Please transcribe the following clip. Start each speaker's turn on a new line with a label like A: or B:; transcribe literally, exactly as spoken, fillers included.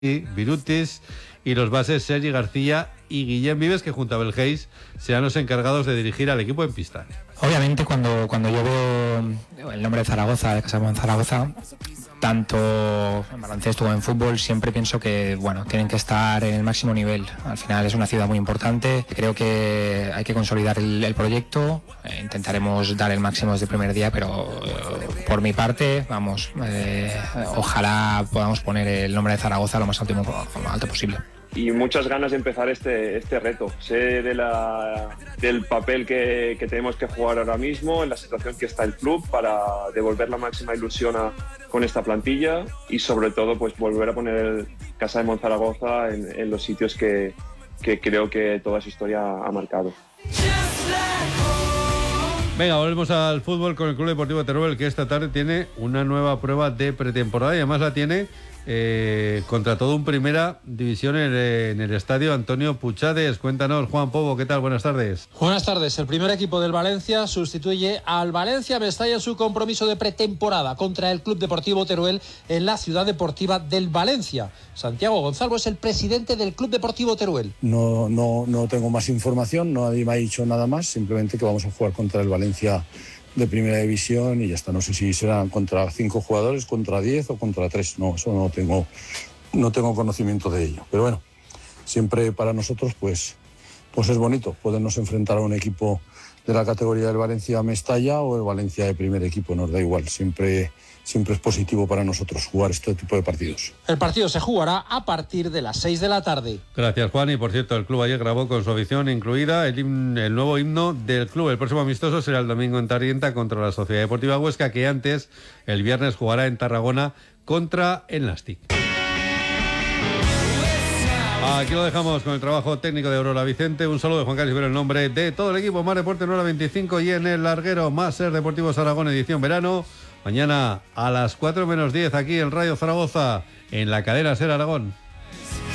A: Virutis y los bases Sergi García y Guillem Vives, que junto a Belgeis serán los encargados de dirigir al equipo en pista.
B: Obviamente cuando, cuando yo veo el nombre de Zaragoza, de Casa Zaragoza, tanto en baloncesto como en fútbol, siempre pienso que bueno, tienen que estar en el máximo nivel. Al final es una ciudad muy importante, creo que hay que consolidar el, el proyecto, eh, intentaremos dar el máximo desde el primer día, pero eh, por mi parte, vamos, eh, ojalá podamos poner el nombre de Zaragoza lo más alto, lo más alto posible.
C: Y muchas ganas de empezar este, este reto. Sé de la, del papel que, que tenemos que jugar ahora mismo, en la situación que está el club, para devolver la máxima ilusión a, con esta plantilla y sobre todo pues volver a poner el Casa de Monzaragoza en, en los sitios que, que creo que toda su historia ha marcado.
A: Venga, volvemos al fútbol con el Club Deportivo Teruel, que esta tarde tiene una nueva prueba de pretemporada y además la tiene Eh, contra todo un primera división en el, en el estadio Antonio Puchades. Cuéntanos, Juan Pobo, ¿qué tal? Buenas tardes.
D: Buenas tardes. El primer equipo del Valencia sustituye al Valencia Mestalla en su compromiso de pretemporada contra el Club Deportivo Teruel en la ciudad deportiva del Valencia. Santiago Gonzalo es el presidente del Club Deportivo Teruel.
E: No, no, no tengo más información, nadie me ha dicho nada más, simplemente que vamos a jugar contra el Valencia de primera división y ya está. No sé si serán contra cinco jugadores, contra diez o contra tres. No, eso no tengo, no tengo conocimiento de ello. Pero bueno, siempre para nosotros pues, pues es bonito podernos enfrentar a un equipo de la categoría del Valencia Mestalla o el Valencia de primer equipo, nos da igual. Siempre, siempre es positivo para nosotros jugar este tipo de partidos.
D: El partido se jugará a partir de las seis de la tarde.
A: Gracias, Juan. Y por cierto, el club ayer grabó con su afición incluida el, himn, el nuevo himno del club. El próximo amistoso será el domingo en Tarrienta contra la Sociedad Deportiva Huesca, que antes, el viernes, jugará en Tarragona contra el Nastic. Aquí lo dejamos con el trabajo técnico de Aurora Vicente. Un saludo de Juan Carlos Ibero en nombre de todo el equipo. Más Deporte nueve veinticinco y en el larguero Más Ser Deportivos Aragón edición verano. Mañana a las cuatro menos diez aquí en Radio Zaragoza en la cadena Ser Aragón.